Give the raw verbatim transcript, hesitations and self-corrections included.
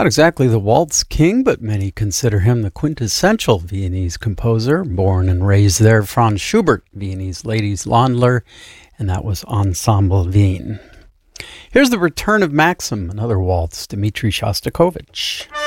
Not exactly the waltz king, but many consider him the quintessential Viennese composer. Born and raised there, Franz Schubert, Viennese ladies' Landler, and that was Ensemble Wien. Here's the return of Maxim, another waltz, Dmitri Shostakovich.